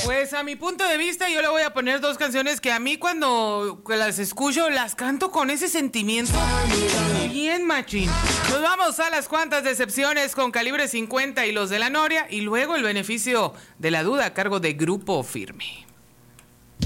Pues a mi punto de vista yo le voy a poner dos canciones que a mí cuando las escucho las canto con ese sentimiento bien machín. Nos vamos a las cuantas decepciones con Calibre 50 y Los de la Noria y luego El beneficio de la duda a cargo de Grupo Firme.